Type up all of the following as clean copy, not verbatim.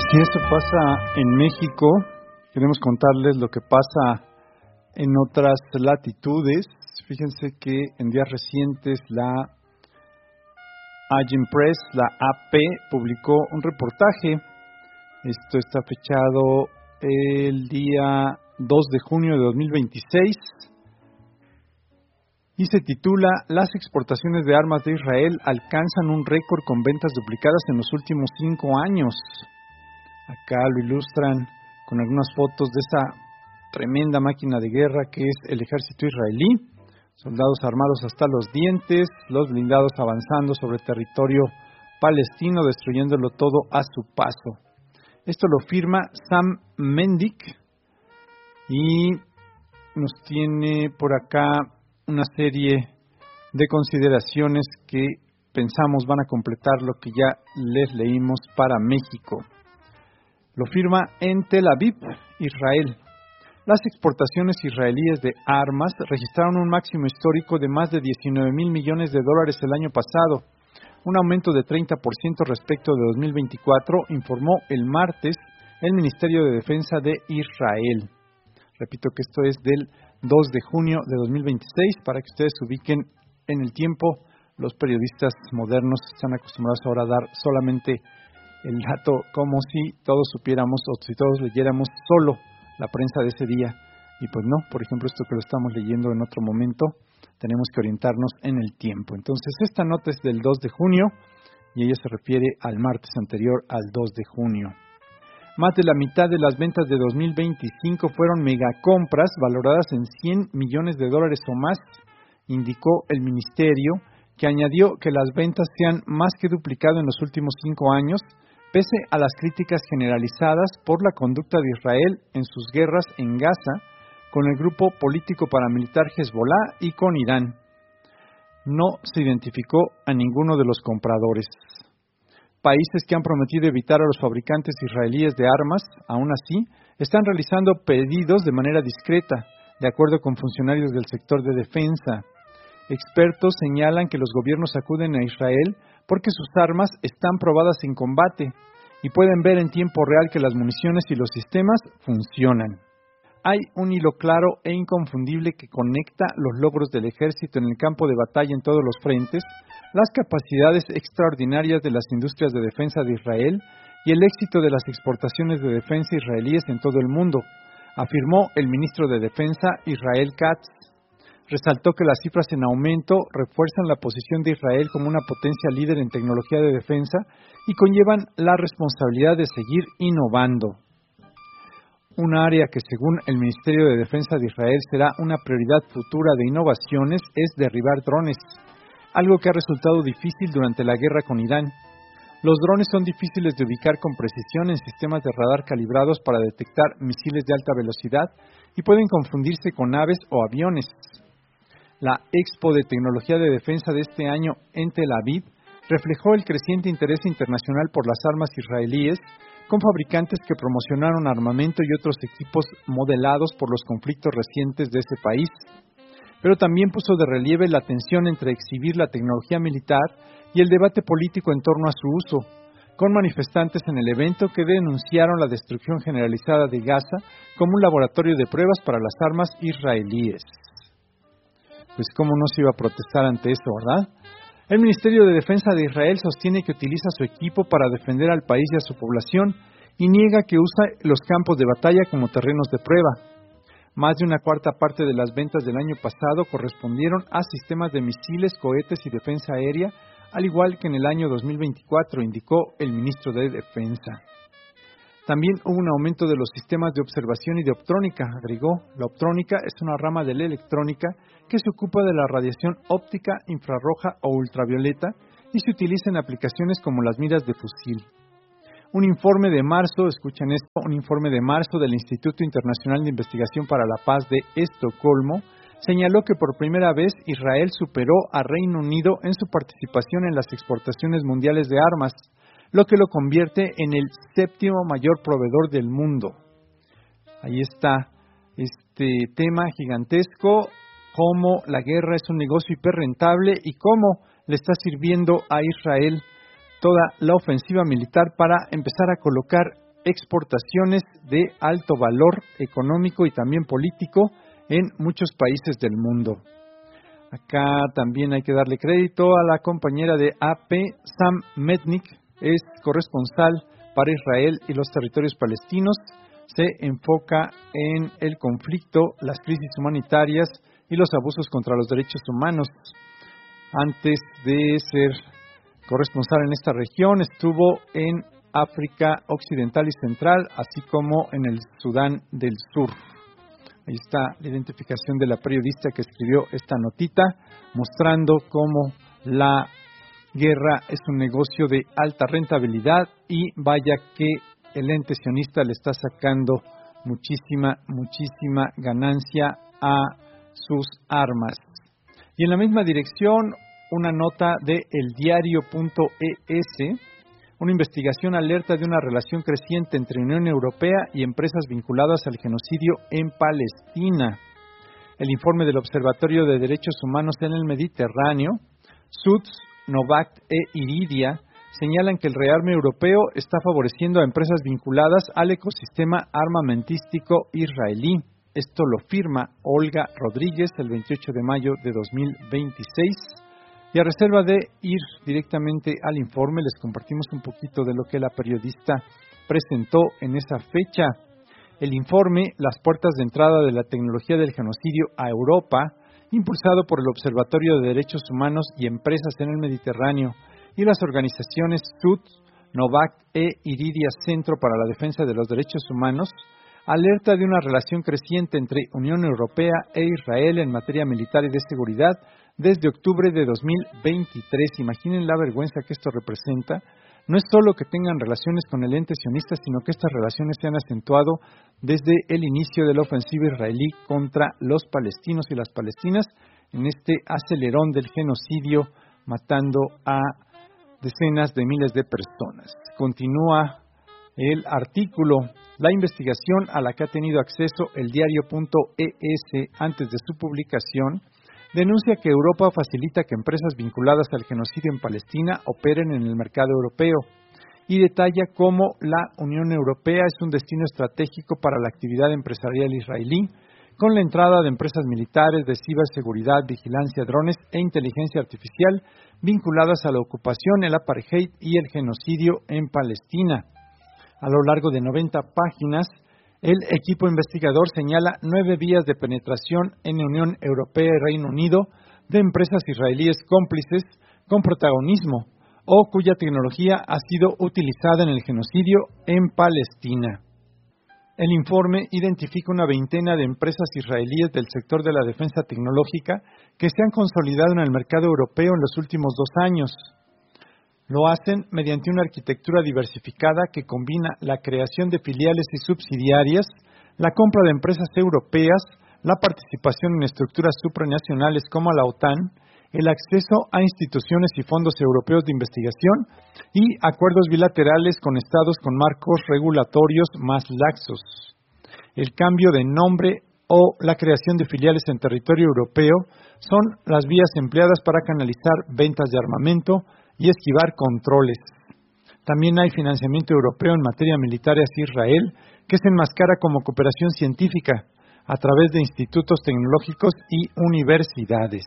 Si esto pasa en México, queremos contarles lo que pasa en otras latitudes. Fíjense que en días recientes la Agenpress, la AP, publicó un reportaje. Esto está fechado el día 2 de junio de 2026 y se titula "Las exportaciones de armas de Israel alcanzan un récord con ventas duplicadas en los últimos 5 años". Acá lo ilustran con algunas fotos de esa tremenda máquina de guerra que es el ejército israelí, soldados armados hasta los dientes, los blindados avanzando sobre territorio palestino, destruyéndolo todo a su paso. Esto lo firma Sam Mendik y nos tiene por acá una serie de consideraciones que pensamos van a completar lo que ya les leímos para México. Lo firma en Tel Aviv, Israel. Las exportaciones israelíes de armas registraron un máximo histórico de más de 19,000 millones de dólares el año pasado, un aumento de 30% respecto de 2024, informó el martes el Ministerio de Defensa de Israel. Repito que esto es del 2 de junio de 2026, para que ustedes se ubiquen en el tiempo. Los periodistas modernos están acostumbrados ahora a dar solamente el dato como si todos supiéramos o si todos leyéramos solo la prensa de ese día. Y pues no, por ejemplo, esto que lo estamos leyendo en otro momento, tenemos que orientarnos en el tiempo. Entonces, esta nota es del 2 de junio y ella se refiere al martes anterior al 2 de junio. Más de la mitad de las ventas de 2025 fueron megacompras valoradas en 100 millones de dólares o más, indicó el ministerio, que añadió que las ventas se han más que duplicado en los últimos 5 años, pese a las críticas generalizadas por la conducta de Israel en sus guerras en Gaza, con el grupo político paramilitar Hezbollah y con Irán. No se identificó a ninguno de los compradores. Países que han prometido evitar a los fabricantes israelíes de armas, aún así, están realizando pedidos de manera discreta, de acuerdo con funcionarios del sector de defensa. Expertos señalan que los gobiernos acuden a Israel porque sus armas están probadas en combate y pueden ver en tiempo real que las municiones y los sistemas funcionan. Hay un hilo claro e inconfundible que conecta los logros del ejército en el campo de batalla en todos los frentes, las capacidades extraordinarias de las industrias de defensa de Israel y el éxito de las exportaciones de defensa israelíes en todo el mundo, afirmó el ministro de Defensa Israel Katz. Resaltó que las cifras en aumento refuerzan la posición de Israel como una potencia líder en tecnología de defensa y conllevan la responsabilidad de seguir innovando. Un área que, según el Ministerio de Defensa de Israel, será una prioridad futura de innovaciones es derribar drones, algo que ha resultado difícil durante la guerra con Irán. Los drones son difíciles de ubicar con precisión en sistemas de radar calibrados para detectar misiles de alta velocidad y pueden confundirse con aves o aviones. La Expo de Tecnología de Defensa de este año en Tel Aviv reflejó el creciente interés internacional por las armas israelíes, con fabricantes que promocionaron armamento y otros equipos modelados por los conflictos recientes de ese país. Pero también puso de relieve la tensión entre exhibir la tecnología militar y el debate político en torno a su uso, con manifestantes en el evento que denunciaron la destrucción generalizada de Gaza como un laboratorio de pruebas para las armas israelíes. Pues cómo no se iba a protestar ante eso, ¿verdad? El Ministerio de Defensa de Israel sostiene que utiliza su equipo para defender al país y a su población y niega que usa los campos de batalla como terrenos de prueba. Más de una cuarta parte de las ventas del año pasado correspondieron a sistemas de misiles, cohetes y defensa aérea, al igual que en el año 2024, indicó el ministro de Defensa. También hubo un aumento de los sistemas de observación y de optrónica, agregó. La optrónica es una rama de la electrónica que se ocupa de la radiación óptica, infrarroja o ultravioleta y se utiliza en aplicaciones como las miras de fusil. Un informe de marzo, escuchen esto, un informe de marzo del Instituto Internacional de Investigación para la Paz de Estocolmo señaló que por primera vez Israel superó a Reino Unido en su participación en las exportaciones mundiales de armas, lo que lo convierte en el 7º mayor proveedor del mundo. Ahí está este tema gigantesco, cómo la guerra es un negocio hiperrentable y cómo le está sirviendo a Israel toda la ofensiva militar para empezar a colocar exportaciones de alto valor económico y también político en muchos países del mundo. Acá también hay que darle crédito a la compañera de AP, Sam Mednick, es corresponsal para Israel y los territorios palestinos. Se enfoca en el conflicto, las crisis humanitarias y los abusos contra los derechos humanos. Antes de ser corresponsal en esta región, estuvo en África Occidental y Central, así como en el Sudán del Sur. Ahí está la identificación de la periodista que escribió esta notita, mostrando cómo la guerra es un negocio de alta rentabilidad y vaya que el ente sionista le está sacando muchísima ganancia a sus armas. Y en la misma dirección, una nota de eldiario.es, una investigación alerta de una relación creciente entre Unión Europea y empresas vinculadas al genocidio en Palestina. El informe del Observatorio de Derechos Humanos en el Mediterráneo, SUDS, Novact e Iridia, señalan que el rearme europeo está favoreciendo a empresas vinculadas al ecosistema armamentístico israelí. Esto lo firma Olga Rodríguez el 28 de mayo de 2026. Y a reserva de ir directamente al informe, les compartimos un poquito de lo que la periodista presentó en esa fecha. El informe, Las puertas de entrada de la tecnología del genocidio a Europa, impulsado por el Observatorio de Derechos Humanos y Empresas en el Mediterráneo y las organizaciones SUD, Novact e Iridia Centro para la Defensa de los Derechos Humanos, alerta de una relación creciente entre Unión Europea e Israel en materia militar y de seguridad desde octubre de 2023. Imaginen la vergüenza que esto representa. No es solo que tengan relaciones con el ente sionista, sino que estas relaciones se han acentuado desde el inicio de la ofensiva israelí contra los palestinos y las palestinas en este acelerón del genocidio, matando a decenas de miles de personas. Continúa el artículo. La investigación a la que ha tenido acceso el diario.es antes de su publicación denuncia que Europa facilita que empresas vinculadas al genocidio en Palestina operen en el mercado europeo y detalla cómo la Unión Europea es un destino estratégico para la actividad empresarial israelí, con la entrada de empresas militares, de ciberseguridad, vigilancia, drones e inteligencia artificial vinculadas a la ocupación, el apartheid y el genocidio en Palestina. A lo largo de 90 páginas, el equipo investigador señala 9 vías de penetración en la Unión Europea y Reino Unido de empresas israelíes cómplices con protagonismo o cuya tecnología ha sido utilizada en el genocidio en Palestina. El informe identifica una veintena de empresas israelíes del sector de la defensa tecnológica que se han consolidado en el mercado europeo en los últimos 2 años. Lo hacen mediante una arquitectura diversificada que combina la creación de filiales y subsidiarias, la compra de empresas europeas, la participación en estructuras supranacionales como la OTAN, el acceso a instituciones y fondos europeos de investigación y acuerdos bilaterales con estados con marcos regulatorios más laxos. El cambio de nombre o la creación de filiales en territorio europeo son las vías empleadas para canalizar ventas de armamento y esquivar controles. También hay financiamiento europeo en materia militar hacia Israel, que se enmascara como cooperación científica a través de institutos tecnológicos y universidades.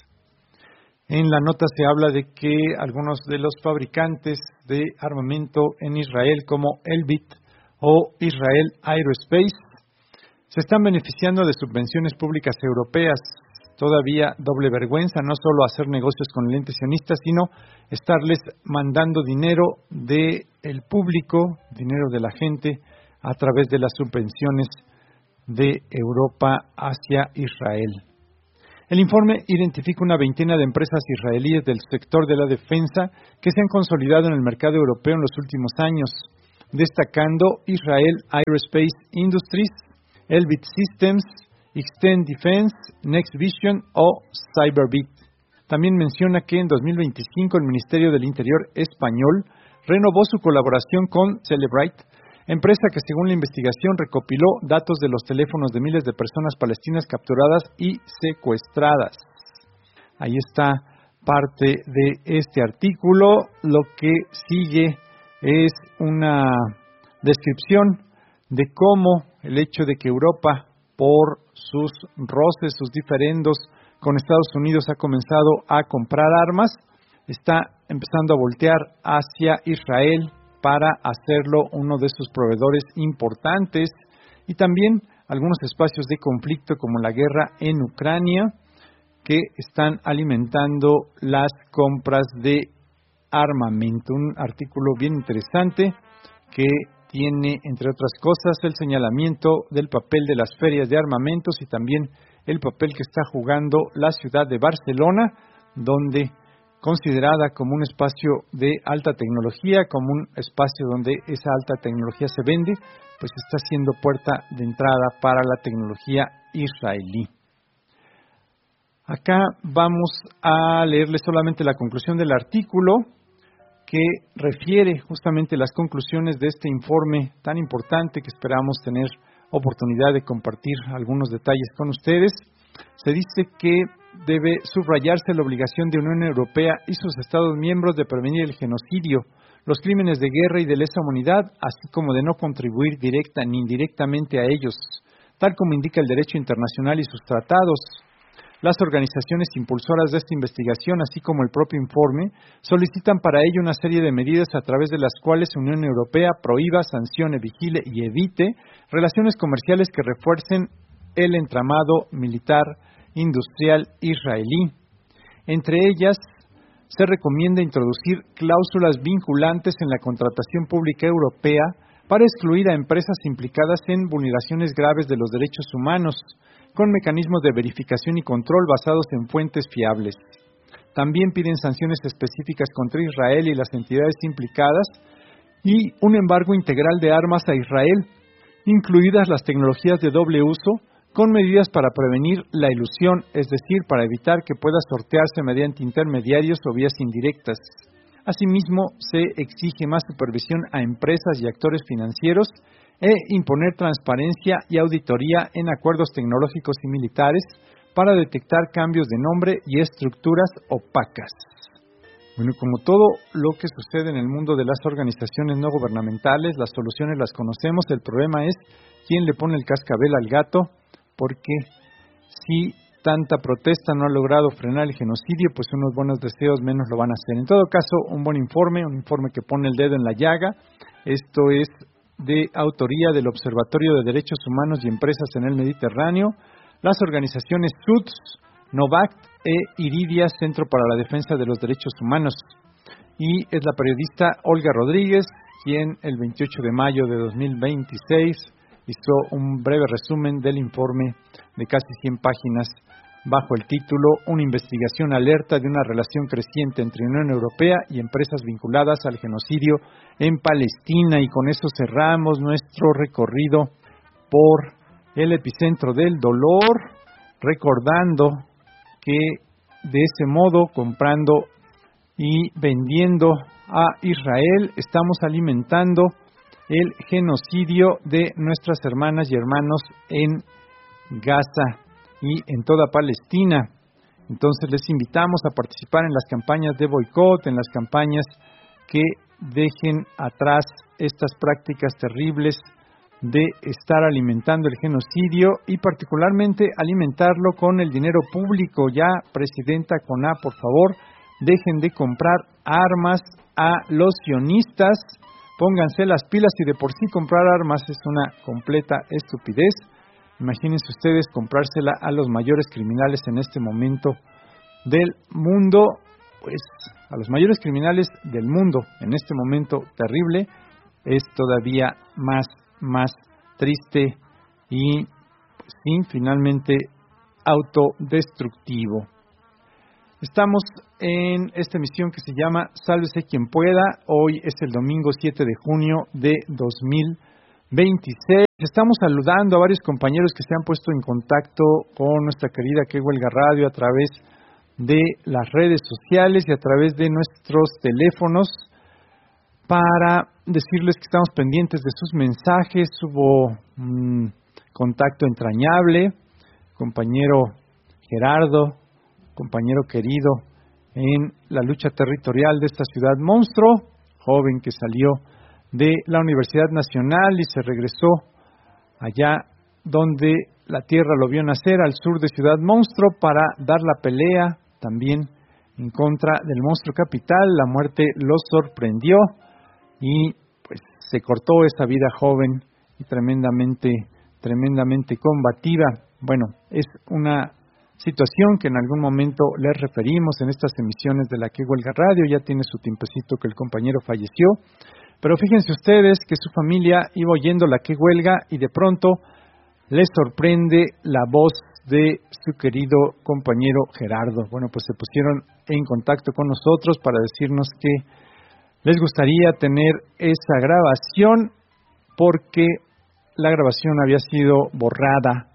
En la nota se habla de que algunos de los fabricantes de armamento en Israel, como Elbit o Israel Aerospace, se están beneficiando de subvenciones públicas europeas. Todavía doble vergüenza, no solo hacer negocios con el ente sionista, sino estarles mandando dinero del público, dinero de la gente, a través de las subvenciones de Europa hacia Israel. El informe identifica una veintena de empresas israelíes del sector de la defensa que se han consolidado en el mercado europeo en los últimos años, destacando Israel Aerospace Industries, Elbit Systems, Extend Defense, Next Vision o Cyberbit. También menciona que en 2025 el Ministerio del Interior español renovó su colaboración con Celebrite, empresa que según la investigación recopiló datos de los teléfonos de miles de personas palestinas capturadas y secuestradas. Ahí está parte de este artículo. Lo que sigue es una descripción de cómo el hecho de que Europa, por sus roces, sus diferendos con Estados Unidos, ha comenzado a comprar armas, está empezando a voltear hacia Israel para hacerlo uno de sus proveedores importantes, y también algunos espacios de conflicto como la guerra en Ucrania, que están alimentando las compras de armamento. Un artículo bien interesante que tiene, entre otras cosas, el señalamiento del papel de las ferias de armamentos y también el papel que está jugando la ciudad de Barcelona, donde, considerada como un espacio de alta tecnología, como un espacio donde esa alta tecnología se vende, pues está siendo puerta de entrada para la tecnología israelí. Acá vamos a leerles solamente la conclusión del artículo, que refiere justamente las conclusiones de este informe tan importante que esperamos tener oportunidad de compartir algunos detalles con ustedes. Se dice que debe subrayarse la obligación de Unión Europea y sus Estados miembros de prevenir el genocidio, los crímenes de guerra y de lesa humanidad, así como de no contribuir directa ni indirectamente a ellos, tal como indica el derecho internacional y sus tratados. Las organizaciones impulsoras de esta investigación, así como el propio informe, solicitan para ello una serie de medidas a través de las cuales la Unión Europea prohíba, sancione, vigile y evite relaciones comerciales que refuercen el entramado militar industrial israelí. Entre ellas, se recomienda introducir cláusulas vinculantes en la contratación pública europea para excluir a empresas implicadas en vulneraciones graves de los derechos humanos, con mecanismos de verificación y control basados en fuentes fiables. También piden sanciones específicas contra Israel y las entidades implicadas y un embargo integral de armas a Israel, incluidas las tecnologías de doble uso, con medidas para prevenir la ilusión, es decir, para evitar que pueda sortearse mediante intermediarios o vías indirectas. Asimismo, se exige más supervisión a empresas y actores financieros e imponer transparencia y auditoría en acuerdos tecnológicos y militares para detectar cambios de nombre y estructuras opacas. Bueno, como todo lo que sucede en el mundo de las organizaciones no gubernamentales, las soluciones las conocemos, el problema es quién le pone el cascabel al gato, porque si tanta protesta no ha logrado frenar el genocidio, pues unos buenos deseos menos lo van a hacer. En todo caso, un buen informe, un informe que pone el dedo en la llaga. Esto es de autoría del Observatorio de Derechos Humanos y Empresas en el Mediterráneo, las organizaciones SUDS, NOVACT e Iridia, Centro para la Defensa de los Derechos Humanos. Y es la periodista Olga Rodríguez, quien el 28 de mayo de 2026 hizo un breve resumen del informe de casi 100 páginas bajo el título Una investigación alerta de una relación creciente entre Unión Europea y empresas vinculadas al genocidio en Palestina. Y con eso cerramos nuestro recorrido por el epicentro del dolor, recordando que de ese modo, comprando y vendiendo a Israel, estamos alimentando el genocidio de nuestras hermanas y hermanos en Gaza y en toda Palestina. Entonces les invitamos a participar en las campañas de boicot, en las campañas que dejen atrás estas prácticas terribles de estar alimentando el genocidio y particularmente alimentarlo con el dinero público. Ya, Presidenta Coná, por favor, dejen de comprar armas a los sionistas, pónganse las pilas, y de por sí comprar armas es una completa estupidez. Imagínense ustedes comprársela a los mayores criminales en este momento del mundo, pues a los mayores criminales del mundo en este momento terrible, es todavía más triste y pues, sí, finalmente autodestructivo. Estamos en esta emisión que se llama Sálvese quien pueda. Hoy es el domingo 7 de junio de 2026. Estamos saludando a varios compañeros que se han puesto en contacto con nuestra querida Que Huelga Radio a través de las redes sociales y a través de nuestros teléfonos para decirles que estamos pendientes de sus mensajes. Hubo un contacto entrañable, compañero Gerardo, compañero querido en la lucha territorial de esta ciudad monstruo, joven que salió de la Universidad Nacional y se regresó allá donde la tierra lo vio nacer, al sur de Ciudad Monstruo, para dar la pelea también en contra del monstruo capital. La muerte lo sorprendió y pues se cortó esa vida joven y tremendamente combativa. Bueno, es una situación que en algún momento les referimos en estas emisiones de La Que Huelga Radio. Ya tiene su tiempecito que el compañero falleció, pero fíjense ustedes que su familia iba oyendo La Que Huelga y de pronto les sorprende la voz de su querido compañero Gerardo. Bueno, pues se pusieron en contacto con nosotros para decirnos que les gustaría tener esa grabación porque la grabación había sido borrada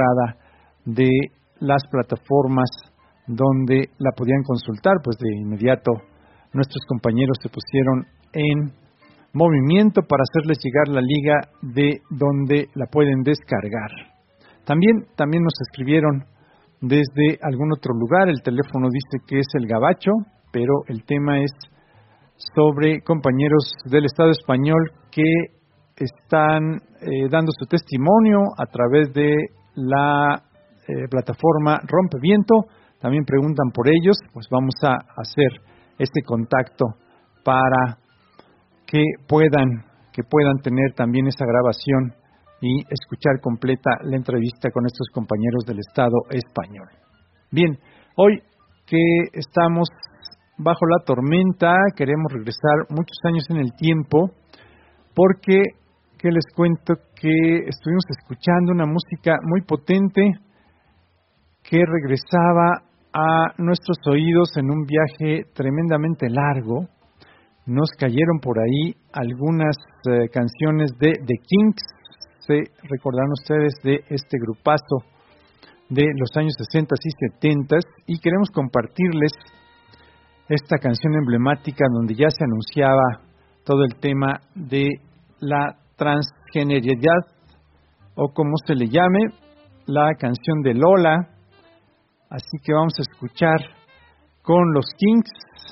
de las plataformas donde la podían consultar. Pues de inmediato nuestros compañeros se pusieron en movimiento para hacerles llegar la liga de donde la pueden descargar. También nos escribieron desde algún otro lugar. El teléfono dice que es el Gabacho, pero el tema es sobre compañeros del Estado español que están dando su testimonio a través de la plataforma Rompeviento. También preguntan por ellos. Pues vamos a hacer este contacto para que puedan tener también esa grabación y escuchar completa la entrevista con estos compañeros del Estado español. Bien, hoy que estamos bajo la tormenta, queremos regresar muchos años en el tiempo, porque que les cuento que estuvimos escuchando una música muy potente que regresaba a nuestros oídos en un viaje tremendamente largo. Nos cayeron por ahí algunas canciones de The Kinks. Se recordarán ustedes de este grupazo de los años 60 y 70 y queremos compartirles esta canción emblemática donde ya se anunciaba todo el tema de la transgeneridad, o como se le llame, la canción de Lola. Así que vamos a escuchar con los Kinks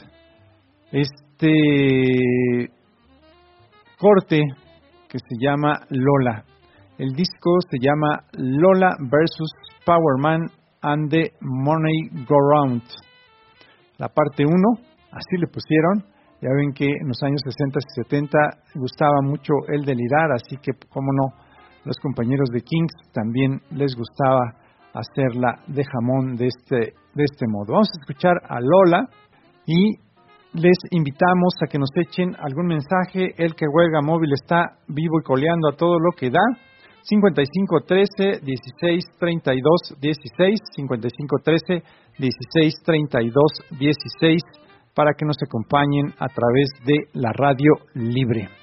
este corte que se llama Lola. El disco se llama Lola vs. Power Man and the Money Go Round. La parte 1, así le pusieron. Ya ven que en los años 60 y 70 gustaba mucho el delirar, así que, cómo no, los compañeros de Kings también les gustaba hacerla de jamón de este modo. Vamos a escuchar a Lola y les invitamos a que nos echen algún mensaje. El Que Huelga Móvil está vivo y coleando a todo lo que da. 5513 1632 16, 5513 1632 16, para que nos acompañen a través de la radio libre.